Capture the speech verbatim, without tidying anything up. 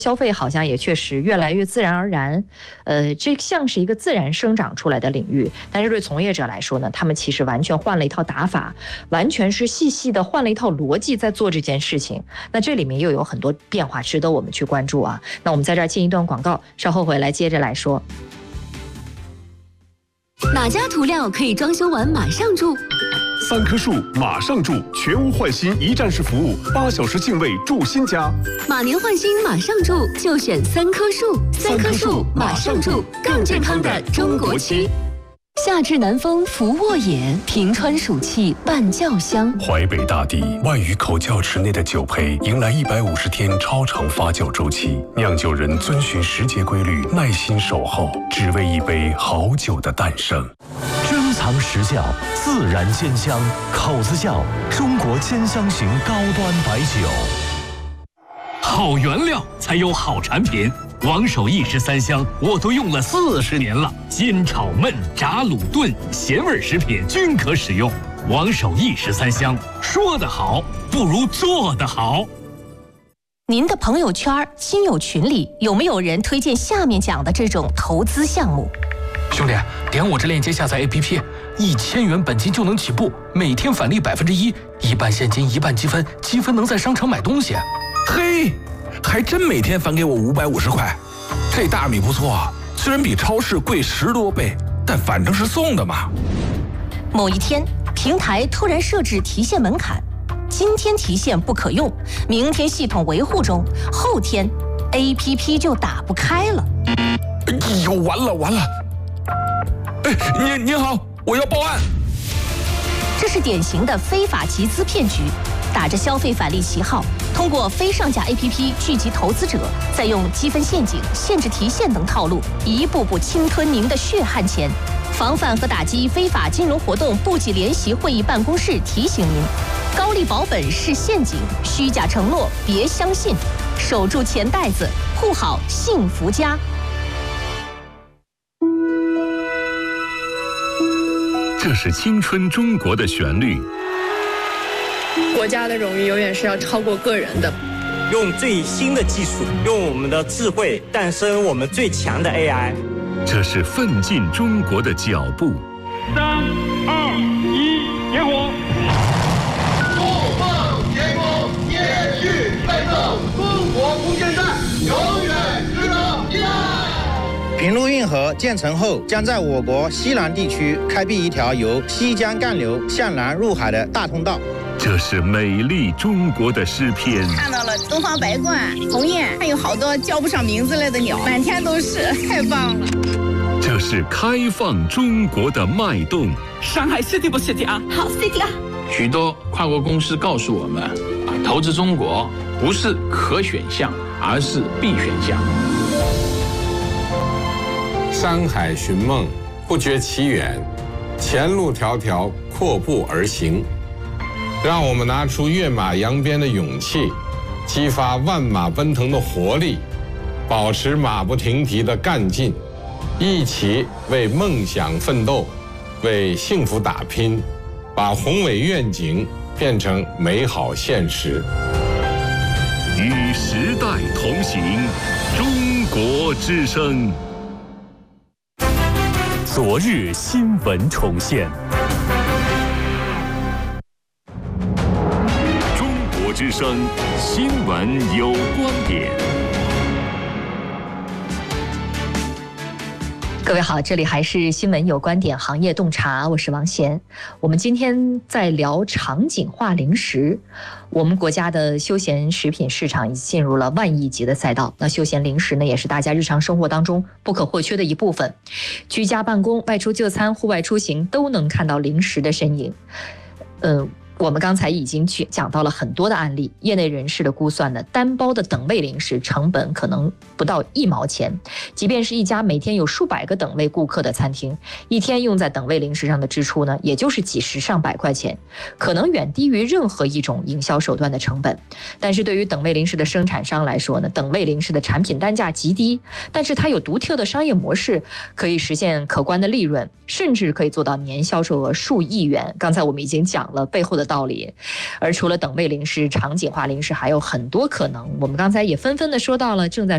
消费好像也确实越来越自然而然，呃，这像是一个自然生长出来的领域。但是对从业者来说呢，他们其实完全换了一套打法，完全是细细的换了一套逻辑在做这件事情。那这里面又有很多变化，值得我们去关注啊。那我们在这儿进一段广告，稍后回来接着来说。 哪家涂料可以装修完马上住？ 三棵树马上住，全屋换新一站式服务，八小时净位住新家。 马年换新马上住，就选三棵树。三棵树马上住，更健康的中国区。夏至南风拂沃野，平川暑气伴教香。 淮北大地万余口窖池内的酒胚迎来一百五十天超长发酵周期，酿酒人遵循时节规律，耐心守候，只为一杯好酒的诞生。 珍藏实窖，自然鲜香，口子窖中国兼香型高端白酒。 好原料才有好产品。王守义十三香我都用了四十年了，煎炒焖炸卤炖咸味食品均可使用。王守义十三香，说得好不如做得好。 您的朋友圈、亲友群里有没有人推荐下面讲的这种投资项目？ 兄弟，点我这链接下载 A P P， 一千元本金就能起步，每天返利百分之一，一半现金一半积分，积分能在商场买东西。 嘿，还真每天返给我五百五十块，这大米不错啊，虽然比超市贵十多倍，但反正是送的嘛。 某一天，平台突然设置提现门槛，今天提现不可用，明天系统维护中，后天 A P P 就打不开了。 哎呦，完了完了！哎，您您好，我要报案。 这是典型的非法集资骗局，打着消费返利旗号，通过非上架 A P P 聚集投资者，再用积分陷阱、限制提现等套路，一步步侵吞您的血汗钱。防范和打击非法金融活动部级联席会议办公室提醒您：高利保本是陷阱，虚假承诺别相信，守住钱袋子，护好幸福家。 这是青春中国的旋律。 国家的荣誉永远是要超过个人的。 用最新的技术，用我们的智慧诞生我们最强的 A I。 这是奋进中国的脚步。 三二一，点火！ 怒放天空，延续奋斗，中国无限战，永远值得依赖。 平陆运河建成后，将在我国西南地区开辟一条由西江干流向南入海的大通道。 这是美丽中国的诗篇。 看到了东方白鹳、鸿雁，还有好多叫不上名字来的鸟，满天都是，太棒了。 这是开放中国的脉动。 上海 city 不 city 啊？ 好 city 啊！ 许多跨国公司告诉我们，啊，投资中国不是可选项，而是必选项。 山海寻梦，不觉其远；前路迢迢，阔步而行。让我们拿出跃马扬鞭的勇气，激发万马奔腾的活力，保持马不停蹄的干劲，一起为梦想奋斗，为幸福打拼，把宏伟愿景变成美好现实。 与时代同行，中国之声。 昨日新闻重现。 中国之声新闻有观点。 各位好，这里还是新闻有观点行业洞察，我是王贤。我们今天在聊场景化零食。我们国家的休闲食品市场已经进入了万亿级的赛道，那休闲零食呢，也是大家日常生活当中不可或缺的一部分。居家办公、外出就餐、户外出行都能看到零食的身影。嗯。我们刚才已经去讲到了很多的案例，业内人士的估算呢，单包的等位零食成本可能不到一毛钱，即便是一家每天有数百个等位顾客的餐厅，一天用在等位零食上的支出呢，也就是几十上百块钱，可能远低于任何一种营销手段的成本。但是对于等位零食的生产商来说呢，等位零食的产品单价极低，但是它有独特的商业模式，可以实现可观的利润，甚至可以做到年销售额数亿元。刚才我们已经讲了背后的道理。而除了等位零食、场景化零食，还有很多可能。我们刚才也纷纷的说到了正在